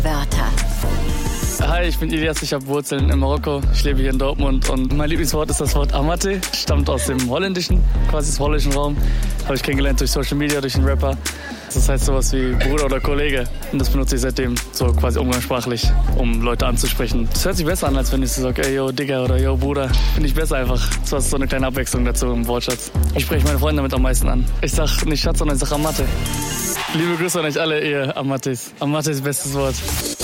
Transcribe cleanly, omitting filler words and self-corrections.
Wörter. Hi, ich bin Ilias, ich habe Wurzeln in Marokko, ich lebe hier in Dortmund und mein Lieblingswort ist das Wort Amate, stammt aus dem Holländischen, quasi dem holländischen Raum, habe ich kennengelernt durch Social Media, durch einen Rapper. Das heißt sowas wie Bruder oder Kollege und das benutze ich seitdem so quasi umgangssprachlich, um Leute anzusprechen. Das hört sich besser an, als wenn ich so sage, ey, yo, Digga oder yo, Bruder. Finde ich besser einfach. Das war so eine kleine Abwechslung dazu im Wortschatz. Ich spreche meine Freunde damit am meisten an. Ich sag nicht Schatz, sondern ich sag Amate. Liebe Grüße an euch alle, ihr Amates. Amate ist bestes Wort.